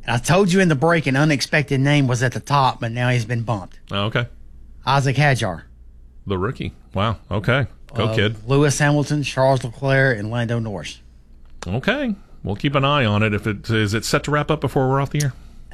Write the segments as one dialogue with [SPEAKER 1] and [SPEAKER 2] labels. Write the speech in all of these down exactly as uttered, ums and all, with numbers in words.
[SPEAKER 1] And I told you in the break an unexpected name was at the top, but now he's been bumped.
[SPEAKER 2] Oh, okay.
[SPEAKER 1] Isaac Hadjar.
[SPEAKER 2] The rookie. Wow. Okay. Go, uh, kid.
[SPEAKER 1] Lewis Hamilton, Charles Leclerc, and Lando Norris.
[SPEAKER 2] Okay. We'll keep an eye on it. If it is it set to wrap up before we're off the air?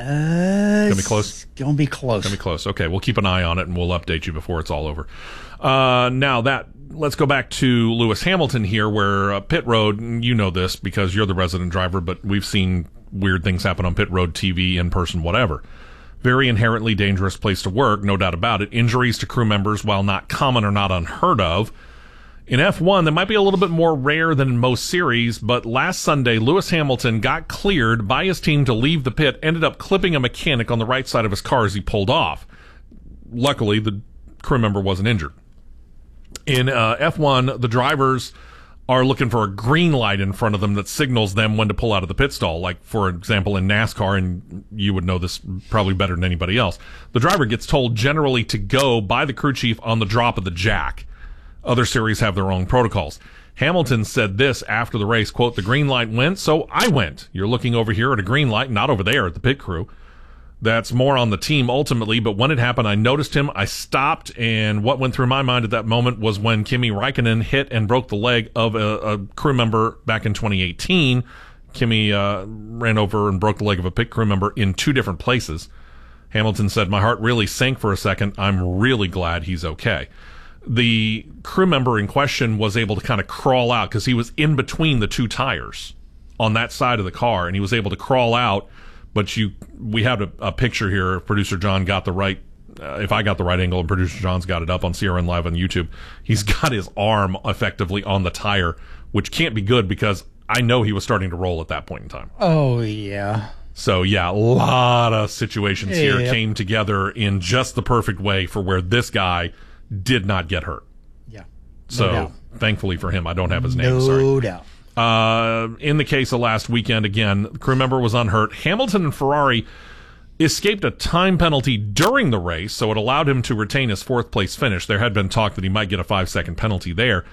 [SPEAKER 1] Uh,
[SPEAKER 2] gonna be close.
[SPEAKER 1] Gonna be close.
[SPEAKER 2] Gonna be close. Okay, we'll keep an eye on it and we'll update you before it's all over. Uh, now that let's go back to Lewis Hamilton here, where uh, pit road. You know this because you're the resident driver, but we've seen weird things happen on pit road T V, in person, whatever. Very inherently dangerous place to work, no doubt about it. Injuries to crew members, while not common, are not unheard of. In F one, that might be a little bit more rare than in most series, but last Sunday, Lewis Hamilton got cleared by his team to leave the pit, ended up clipping a mechanic on the right side of his car as he pulled off. Luckily, the crew member wasn't injured. In uh, F one, the drivers are looking for a green light in front of them that signals them when to pull out of the pit stall. Like, for example, in NASCAR, and you would know this probably better than anybody else, the driver gets told generally to go by the crew chief on the drop of the jack. Other series have their own protocols. Hamilton said this after the race, quote, "The green light went, so I went. You're looking over here at a green light, not over there at the pit crew. That's more on the team ultimately, but when it happened, I noticed him. I stopped, and what went through my mind at that moment was when Kimi Räikkönen hit and broke the leg of a, a crew member back in twenty eighteen. Kimi uh, ran over and broke the leg of a pit crew member in two different places." Hamilton said, "My heart really sank for a second. I'm really glad he's okay." The crew member in question was able to kind of crawl out because he was in between the two tires on that side of the car, and he was able to crawl out. But you, we have a, a picture here. If producer John got the right, uh, if I got the right angle, and producer John's got it up on C R N Live on YouTube, he's got his arm effectively on the tire, which can't be good because I know he was starting to roll at that point in time.
[SPEAKER 1] Oh, yeah.
[SPEAKER 2] So, yeah, a lot of situations here
[SPEAKER 1] Yep.
[SPEAKER 2] came together in just the perfect way for where this guy did not get hurt.
[SPEAKER 1] Yeah. No
[SPEAKER 2] So,
[SPEAKER 1] doubt.
[SPEAKER 2] thankfully for him, I don't have his name.
[SPEAKER 1] No
[SPEAKER 2] Sorry.
[SPEAKER 1] doubt.
[SPEAKER 2] Uh, in the case of last weekend, again, the crew member was unhurt. Hamilton and Ferrari escaped a time penalty during the race, so it allowed him to retain his fourth place finish. There had been talk that he might get a five second penalty there.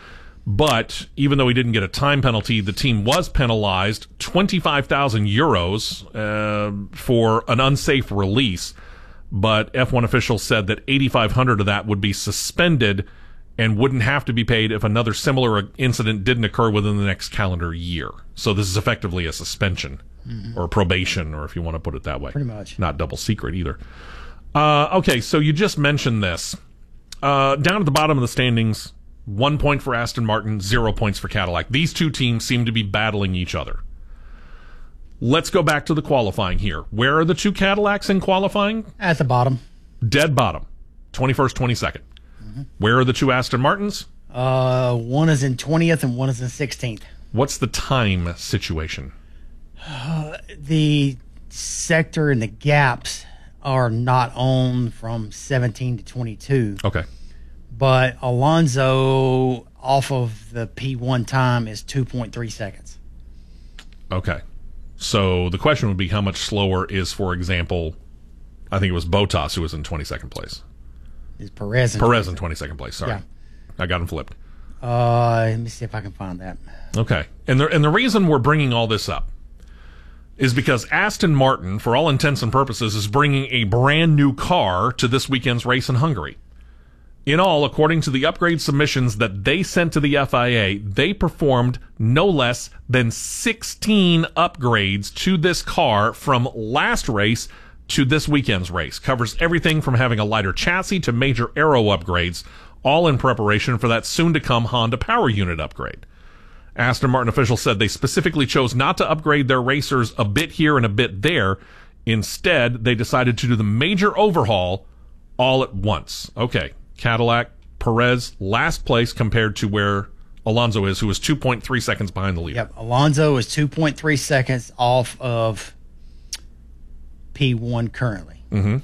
[SPEAKER 2] But even though he didn't get a time penalty, the team was penalized twenty-five thousand euros uh, for an unsafe release. But F one officials said that eighty-five hundred of that would be suspended and wouldn't have to be paid if another similar incident didn't occur within the next calendar year. So this is effectively a suspension mm-hmm. or probation, or if you want to put it that way.
[SPEAKER 1] Pretty much.
[SPEAKER 2] Not double secret either. Uh, okay, so you just mentioned this. Uh, down at the bottom of the standings, one point for Aston Martin, zero points for Cadillac. These two teams seem to be battling each other. Let's go back to the qualifying here. Where are the two Cadillacs in qualifying?
[SPEAKER 1] At the bottom.
[SPEAKER 2] Dead bottom. twenty-first, twenty-second. Mm-hmm. Where are the two Aston Martins?
[SPEAKER 1] Uh, one is in twentieth and one is in sixteenth.
[SPEAKER 2] What's the time situation?
[SPEAKER 1] Uh, the sector and the gaps are not on from seventeen to twenty-two.
[SPEAKER 2] Okay.
[SPEAKER 1] But Alonso off of the P one time is two point three seconds.
[SPEAKER 2] Okay. So the question would be how much slower is, for example, I think it was Bottas who was in twenty-second place.
[SPEAKER 1] Is Perez in
[SPEAKER 2] Perez in twenty-second place, sorry.
[SPEAKER 1] Yeah.
[SPEAKER 2] I got him flipped.
[SPEAKER 1] Uh, let me see if I can find that.
[SPEAKER 2] Okay. And the, and the reason we're bringing all this up is because Aston Martin, for all intents and purposes, is bringing a brand new car to this weekend's race in Hungary. In all, according to the upgrade submissions that they sent to the F I A, they performed no less than sixteen upgrades to this car from last race to this weekend's race. Covers everything from having a lighter chassis to major aero upgrades, all in preparation for that soon-to-come Honda power unit upgrade. Aston Martin officials said they specifically chose not to upgrade their racers a bit here and a bit there. Instead, they decided to do the major overhaul all at once. Okay. Cadillac, Perez, last place compared to where Alonso is, who is two point three seconds behind the leader.
[SPEAKER 1] Yep, Alonso is two point three seconds off of P one currently.
[SPEAKER 2] Mm-hmm.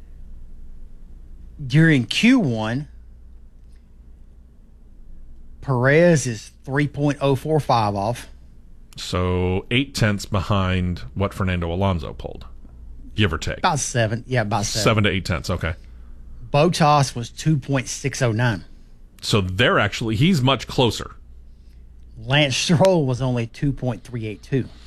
[SPEAKER 1] During Q one, Perez is three point oh four five off.
[SPEAKER 2] So eight tenths behind what Fernando Alonso pulled, give or take.
[SPEAKER 1] About seven. Yeah, about seven.
[SPEAKER 2] Seven to eight tenths, okay.
[SPEAKER 1] Bottas was two point six oh nine.
[SPEAKER 2] So they're actually, he's much closer.
[SPEAKER 1] Lance Stroll was only two point three eight two.